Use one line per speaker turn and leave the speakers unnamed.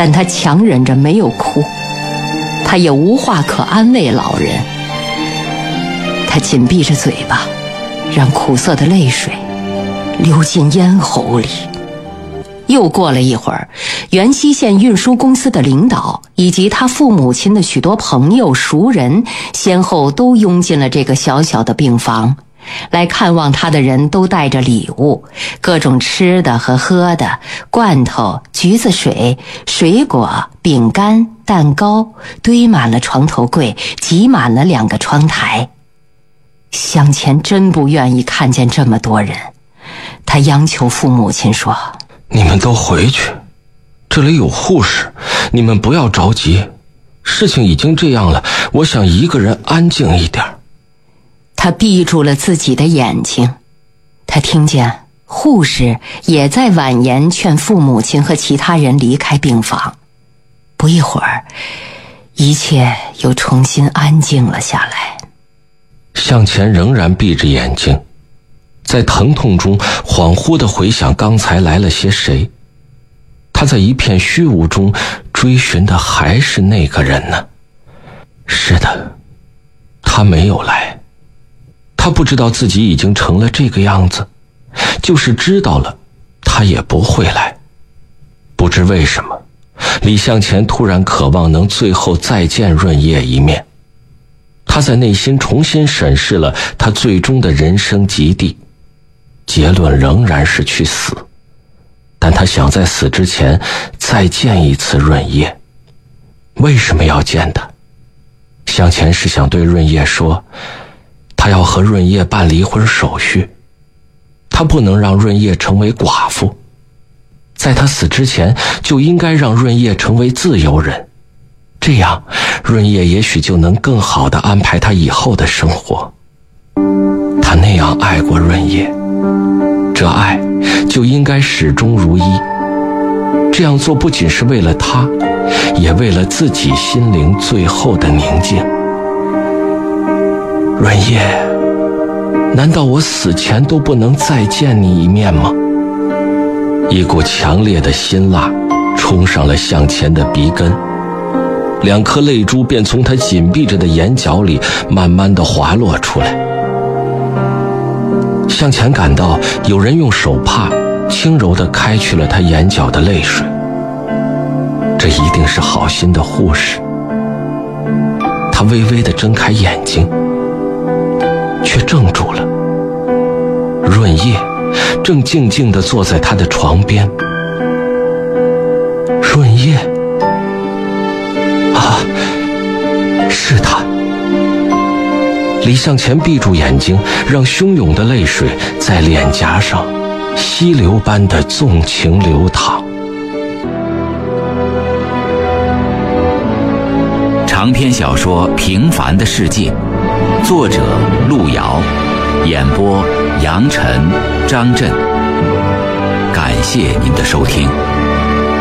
但他强忍着没有哭，他也无话可安慰老人。他紧闭着嘴巴，让苦涩的泪水流进咽喉里。又过了一会儿，原西县运输公司的领导以及他父母亲的许多朋友熟人先后都拥进了这个小小的病房。来看望他的人都带着礼物，各种吃的和喝的，罐头、橘子水、水果、饼干、蛋糕，堆满了床头柜，挤满了2个窗台。向前真不愿意看见这么多人，他央求父母亲说：
你们都回去，这里有护士，你们不要着急，事情已经这样了，我想一个人安静一点。
他闭住了自己的眼睛，他听见护士也在婉言劝父母亲和其他人离开病房。不一会儿，一切又重新安静了下来。
向前仍然闭着眼睛，在疼痛中恍惚地回想刚才来了些谁。他在一片虚无中追寻的还是那个人呢？是的，他没有来。他不知道自己已经成了这个样子，就是知道了，他也不会来。不知为什么，李向前突然渴望能最后再见润叶一面。他在内心重新审视了他最终的人生极地，结论仍然是去死，但他想在死之前再见一次润叶。为什么要见他？向前是想对润叶说，他要和润叶办离婚手续，他不能让润叶成为寡妇，在他死之前就应该让润叶成为自由人，这样润叶也许就能更好地安排他以后的生活。他那样爱过润叶，这爱就应该始终如一。这样做不仅是为了他，也为了自己心灵最后的宁静。润叶，难道我死前都不能再见你一面吗？一股强烈的辛辣冲上了向前的鼻根，2颗泪珠便从他紧闭着的眼角里慢慢地滑落出来。向前感到有人用手帕轻柔地开去了他眼角的泪水，这一定是好心的护士。他微微地睁开眼睛，却怔住了。润叶正静静地坐在他的床边。润叶啊，是他。李向前闭住眼睛，让汹涌的泪水在脸颊上溪流般的纵情流淌。
长篇小说《平凡的世界》，作者路遥，演播杨晨、张震。感谢您的收听。